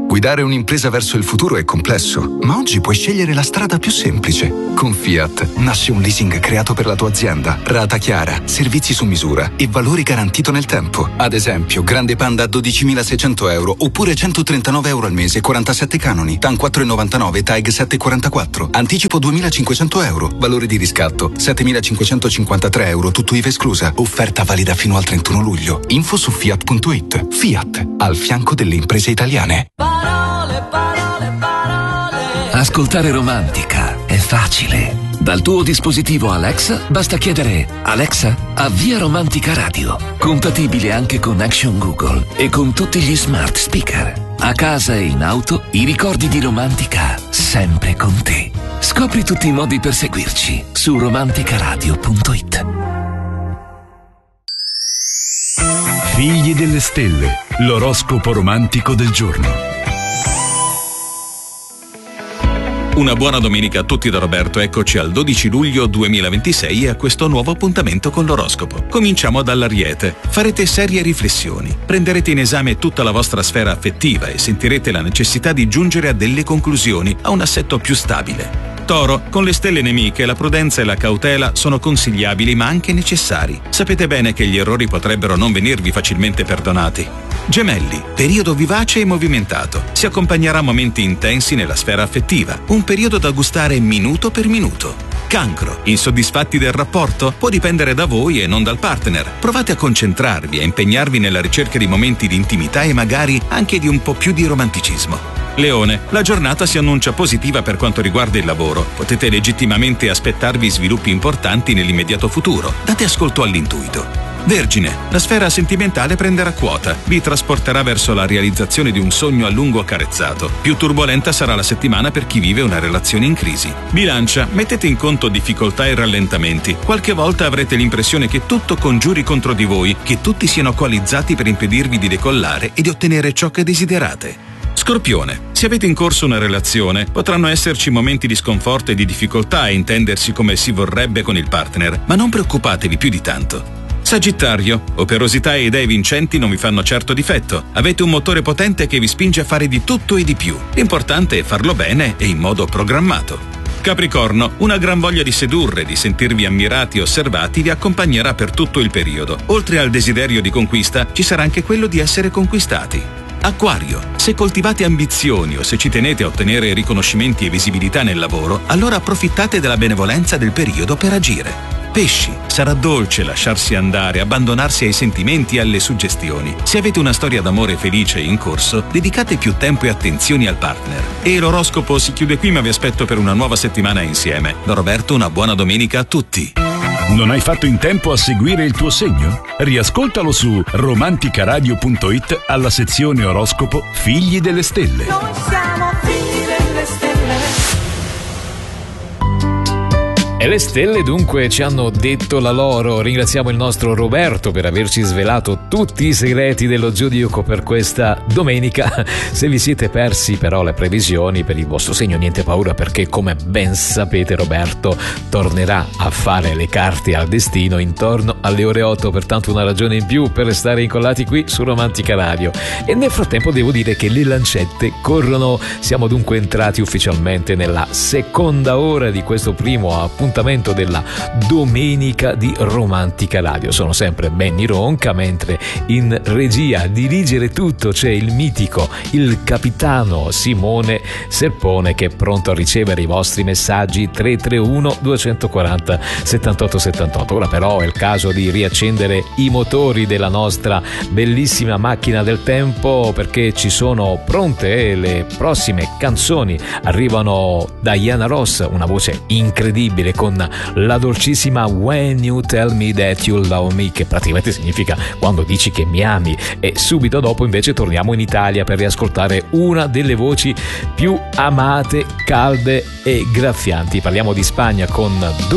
Guidare un'impresa verso il futuro è complesso, ma oggi puoi scegliere la strada più semplice. Con Fiat nasce un leasing creato per la tua azienda, rata chiara, servizi su misura e valore garantito nel tempo. Ad esempio, Grande Panda a 12.600 euro oppure 139 euro al mese, 47 canoni, TAN 4,99, TAEG 7,44, anticipo 2.500 euro, valore di riscatto 7.553 euro, tutto IVA esclusa. Offerta valida fino al 31 luglio. Info su Fiat.it. Fiat, al fianco delle imprese italiane. Parole, parole, parole. Ascoltare Romantica è facile. Dal tuo dispositivo Alexa basta chiedere: Alexa, avvia Romantica Radio. Compatibile anche con Action Google e con tutti gli smart speaker. A casa e in auto, i ricordi di Romantica sempre con te. Scopri tutti i modi per seguirci su romanticaradio.it. Figli delle stelle, l'oroscopo romantico del giorno. Una buona domenica a tutti da Roberto, eccoci al 12 luglio 2026 e a questo nuovo appuntamento con l'oroscopo. Cominciamo dall'Ariete. Farete serie riflessioni, prenderete in esame tutta la vostra sfera affettiva e sentirete la necessità di giungere a delle conclusioni, a un assetto più stabile. Toro, con le stelle nemiche la prudenza e la cautela sono consigliabili ma anche necessari. Sapete bene che gli errori potrebbero non venirvi facilmente perdonati. Gemelli, periodo vivace e movimentato. Si accompagnerà a momenti intensi nella sfera affettiva, un periodo da gustare minuto per minuto. Cancro, insoddisfatti del rapporto? Può dipendere da voi e non dal partner. Provate a concentrarvi, a impegnarvi nella ricerca di momenti di intimità e magari anche di un po' più di romanticismo. Leone, la giornata si annuncia positiva per quanto riguarda il lavoro. Potete legittimamente aspettarvi sviluppi importanti nell'immediato futuro. Date ascolto all'intuito. Vergine, la sfera sentimentale prenderà quota, vi trasporterà verso la realizzazione di un sogno a lungo accarezzato. Più turbolenta sarà la settimana per chi vive una relazione in crisi. Bilancia, mettete in conto difficoltà e rallentamenti. Qualche volta avrete l'impressione che tutto congiuri contro di voi, che tutti siano coalizzati per impedirvi di decollare e di ottenere ciò che desiderate. Scorpione, se avete in corso una relazione, potranno esserci momenti di sconforto e di difficoltà a intendersi come si vorrebbe con il partner, ma non preoccupatevi più di tanto. Sagittario, operosità e idee vincenti non vi fanno certo difetto. Avete un motore potente che vi spinge a fare di tutto e di più. L'importante è farlo bene e in modo programmato. Capricorno, una gran voglia di sedurre, di sentirvi ammirati e osservati vi accompagnerà per tutto il periodo. Oltre al desiderio di conquista, ci sarà anche quello di essere conquistati. Acquario, se coltivate ambizioni o se ci tenete a ottenere riconoscimenti e visibilità nel lavoro, allora approfittate della benevolenza del periodo per agire. Pesci, sarà dolce lasciarsi andare, abbandonarsi ai sentimenti e alle suggestioni. Se avete una storia d'amore felice in corso, dedicate più tempo e attenzioni al partner. E l'oroscopo si chiude qui, ma vi aspetto per una nuova settimana insieme. Da Roberto, una buona domenica a tutti. Non hai fatto in tempo a seguire il tuo segno? Riascoltalo su romanticaradio.it alla sezione oroscopo Figli delle Stelle. Noi siamo figli delle stelle. E le stelle dunque ci hanno detto la loro. Ringraziamo il nostro Roberto per averci svelato tutti i segreti dello zodiaco per questa domenica. Se vi siete persi però le previsioni per il vostro segno, niente paura, perché come ben sapete Roberto tornerà a fare le carte al destino intorno alle ore 8, pertanto una ragione in più per restare incollati qui su Romantica Radio. E nel frattempo devo dire che le lancette corrono. Siamo dunque entrati ufficialmente nella seconda ora di questo primo appuntamento della domenica di Romantica Radio. Sono sempre Benny Ronca, mentre in regia a dirigere tutto c'è il mitico, il capitano Simone Serpone, che è pronto a ricevere i vostri messaggi 331 240 78 78. Ora però è il caso di riaccendere i motori della nostra bellissima macchina del tempo, perché ci sono pronte le prossime canzoni. Arrivano Diana Ross, una voce incredibile, con la dolcissima When You Tell Me That You Love Me, che praticamente significa quando dici che mi ami. E subito dopo invece torniamo in Italia per riascoltare una delle voci più amate, calde e graffianti. Parliamo di Spagna con